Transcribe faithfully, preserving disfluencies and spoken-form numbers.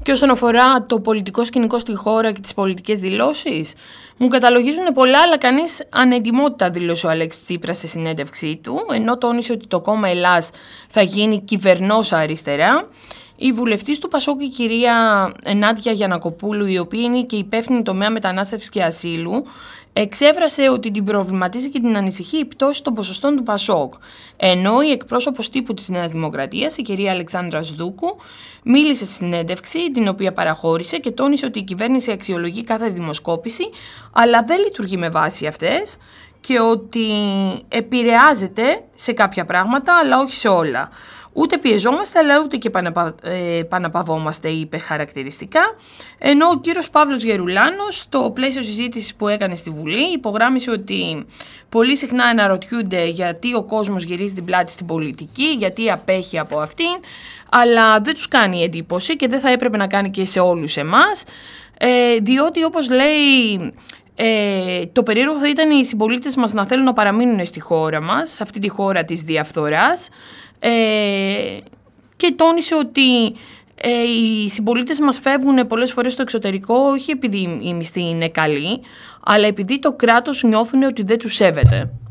Και όσον αφορά το πολιτικό σκηνικό στη χώρα και τις πολιτικές δηλώσεις, μου καταλογίζουν πολλά, αλλά κανείς ανετοιμότητα, δήλωσε ο Αλέξης Τσίπρας σε συνέντευξή του, ενώ τόνισε ότι το κόμμα Ελλάς θα γίνει κυβερνόσα αριστερά. Η βουλευτής του Πασόκ, η κυρία Νάντια Γιαννακοπούλου, η οποία είναι και υπεύθυνη τομέα μετανάστευσης και ασύλου, εξέφρασε ότι την προβληματίζει και την ανησυχεί η πτώση των ποσοστών του Πασόκ. Ενώ η εκπρόσωπος τύπου της Νέας Δημοκρατίας, η κυρία Αλεξάνδρα Σδούκου, μίλησε στη συνέντευξη, την οποία παραχώρησε, και τόνισε ότι η κυβέρνηση αξιολογεί κάθε δημοσκόπηση, αλλά δεν λειτουργεί με βάση αυτές και ότι επηρεάζεται σε κάποια πράγματα, αλλά όχι σε όλα. Ούτε πιεζόμαστε, αλλά ούτε και παναπα, ε, παναπαυόμαστε, είπε χαρακτηριστικά. Ενώ ο κύριος Παύλος Γερουλάνος, στο πλαίσιο συζήτησης που έκανε στη Βουλή, υπογράμμισε ότι πολύ συχνά αναρωτιούνται γιατί ο κόσμος γυρίζει την πλάτη στην πολιτική, γιατί απέχει από αυτήν, αλλά δεν τους κάνει εντύπωση και δεν θα έπρεπε να κάνει και σε όλους εμάς, ε, διότι όπως λέει... Ε, το περίεργο θα ήταν οι συμπολίτες μας να θέλουν να παραμείνουν στη χώρα μας, σε αυτή τη χώρα της διαφθοράς, ε, και τόνισε ότι ε, οι συμπολίτες μας φεύγουν πολλές φορές στο εξωτερικό όχι επειδή η μισθή είναι καλή, αλλά επειδή το κράτος νιώθουν ότι δεν τους σέβεται.